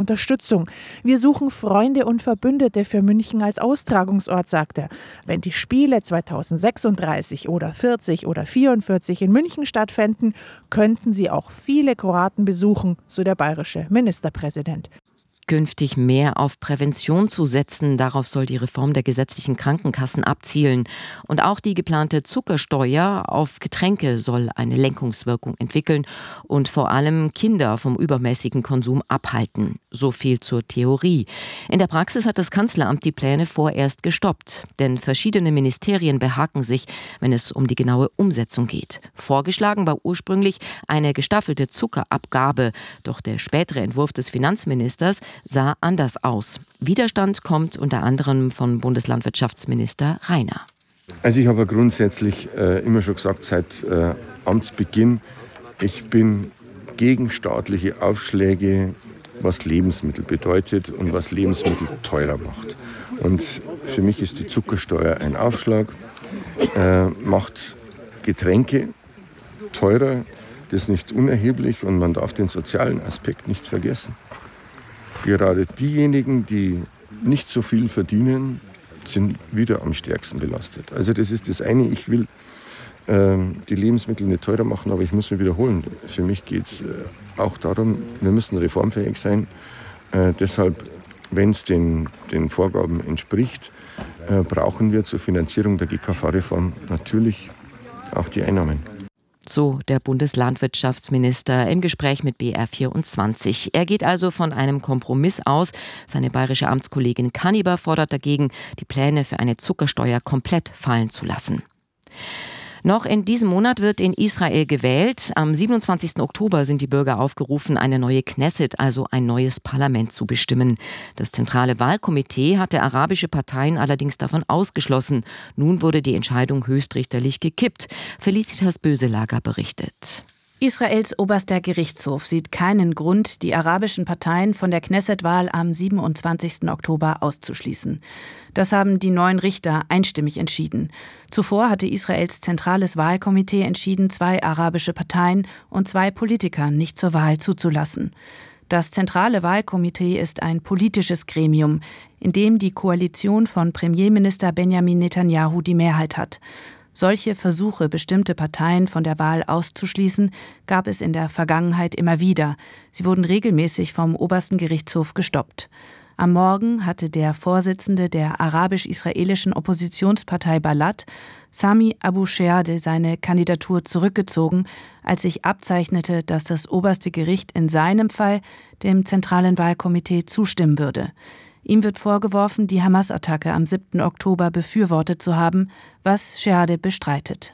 Unterstützung. Wir suchen Freunde und Verbündete für München als Austragungsort, sagt er. Wenn die Spiele 2036 oder 40 oder 44 in München stattfänden, könnten sie auch viele Kroaten besuchen, so der bayerische Ministerpräsident. Künftig mehr auf Prävention zu setzen. Darauf soll die Reform der gesetzlichen Krankenkassen abzielen. Und auch die geplante Zuckersteuer auf Getränke soll eine Lenkungswirkung entwickeln und vor allem Kinder vom übermäßigen Konsum abhalten. So viel zur Theorie. In der Praxis hat das Kanzleramt die Pläne vorerst gestoppt. Denn verschiedene Ministerien behaken sich, wenn es um die genaue Umsetzung geht. Vorgeschlagen war ursprünglich eine gestaffelte Zuckerabgabe. Doch der spätere Entwurf des Finanzministers sah anders aus. Widerstand kommt unter anderem von Bundeslandwirtschaftsminister Rainer. Also ich habe grundsätzlich immer schon gesagt, seit Amtsbeginn, ich bin gegen staatliche Aufschläge, was Lebensmittel bedeutet und was Lebensmittel teurer macht. Und für mich ist die Zuckersteuer ein Aufschlag, macht Getränke teurer, das ist nicht unerheblich und man darf den sozialen Aspekt nicht vergessen. Gerade diejenigen, die nicht so viel verdienen, sind wieder am stärksten belastet. Also das ist das eine, ich will die Lebensmittel nicht teurer machen, aber ich muss mich wiederholen. Für mich geht es auch darum, wir müssen reformfähig sein. Deshalb, wenn es den Vorgaben entspricht, brauchen wir zur Finanzierung der GKV-Reform natürlich auch die Einnahmen. So der Bundeslandwirtschaftsminister im Gespräch mit BR24. Er geht also von einem Kompromiss aus. Seine bayerische Amtskollegin Kanniber fordert dagegen, die Pläne für eine Zuckersteuer komplett fallen zu lassen. Noch in diesem Monat wird in Israel gewählt. Am 27. Oktober sind die Bürger aufgerufen, eine neue Knesset, also ein neues Parlament, zu bestimmen. Das zentrale Wahlkomitee hatte arabische Parteien allerdings davon ausgeschlossen. Nun wurde die Entscheidung höchstrichterlich gekippt. Felicitas Böselager berichtet. Israels oberster Gerichtshof sieht keinen Grund, die arabischen Parteien von der Knesset-Wahl am 27. Oktober auszuschließen. Das haben die 9 Richter einstimmig entschieden. Zuvor hatte Israels zentrales Wahlkomitee entschieden, 2 arabische Parteien und 2 Politiker nicht zur Wahl zuzulassen. Das zentrale Wahlkomitee ist ein politisches Gremium, in dem die Koalition von Premierminister Benjamin Netanyahu die Mehrheit hat. Solche Versuche, bestimmte Parteien von der Wahl auszuschließen, gab es in der Vergangenheit immer wieder. Sie wurden regelmäßig vom obersten Gerichtshof gestoppt. Am Morgen hatte der Vorsitzende der arabisch-israelischen Oppositionspartei Balad, Sami Abu Sheade, seine Kandidatur zurückgezogen, als sich abzeichnete, dass das oberste Gericht in seinem Fall dem zentralen Wahlkomitee zustimmen würde. Ihm wird vorgeworfen, die Hamas-Attacke am 7. Oktober befürwortet zu haben, was Sheade bestreitet.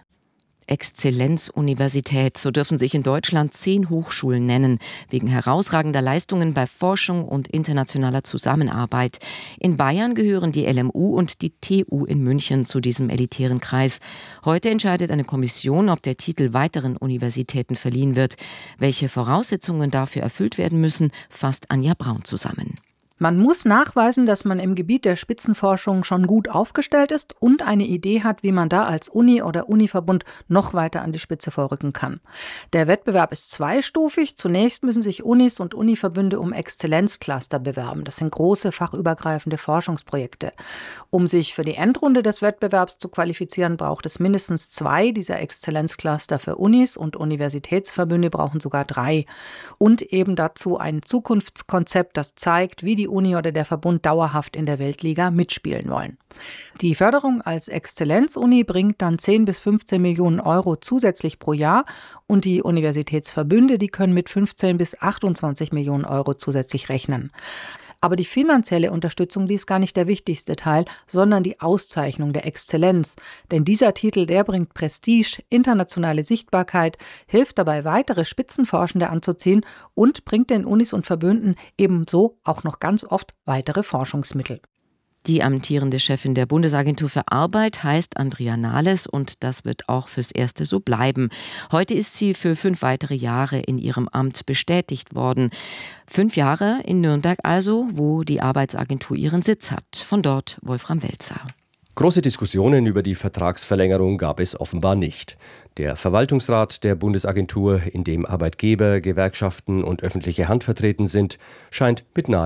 Exzellenzuniversität, so dürfen sich in Deutschland 10 Hochschulen nennen, wegen herausragender Leistungen bei Forschung und internationaler Zusammenarbeit. In Bayern gehören die LMU und die TU in München zu diesem elitären Kreis. Heute entscheidet eine Kommission, ob der Titel weiteren Universitäten verliehen wird. Welche Voraussetzungen dafür erfüllt werden müssen, fasst Anja Braun zusammen. Man muss nachweisen, dass man im Gebiet der Spitzenforschung schon gut aufgestellt ist und eine Idee hat, wie man da als Uni oder Univerbund noch weiter an die Spitze vorrücken kann. Der Wettbewerb ist zweistufig. Zunächst müssen sich Unis und Univerbünde um Exzellenzcluster bewerben. Das sind große fachübergreifende Forschungsprojekte. Um sich für die Endrunde des Wettbewerbs zu qualifizieren, braucht es mindestens 2 dieser Exzellenzcluster für Unis, und Universitätsverbünde brauchen sogar 3. Und eben dazu ein Zukunftskonzept, das zeigt, wie die Uni oder der Verbund dauerhaft in der Weltliga mitspielen wollen. Die Förderung als Exzellenzuni bringt dann 10 bis 15 Millionen Euro zusätzlich pro Jahr, und die Universitätsverbünde, die können mit 15 bis 28 Millionen Euro zusätzlich rechnen. Aber die finanzielle Unterstützung, die ist gar nicht der wichtigste Teil, sondern die Auszeichnung der Exzellenz. Denn dieser Titel, der bringt Prestige, internationale Sichtbarkeit, hilft dabei, weitere Spitzenforschende anzuziehen und bringt den Unis und Verbünden ebenso auch noch ganz oft weitere Forschungsmittel. Die amtierende Chefin der Bundesagentur für Arbeit heißt Andrea Nahles, und das wird auch fürs Erste so bleiben. Heute ist sie für 5 weitere Jahre in ihrem Amt bestätigt worden. 5 Jahre in Nürnberg also, wo die Arbeitsagentur ihren Sitz hat. Von dort Wolfram Welzer. Große Diskussionen über die Vertragsverlängerung gab es offenbar nicht. Der Verwaltungsrat der Bundesagentur, in dem Arbeitgeber, Gewerkschaften und öffentliche Hand vertreten sind, scheint mit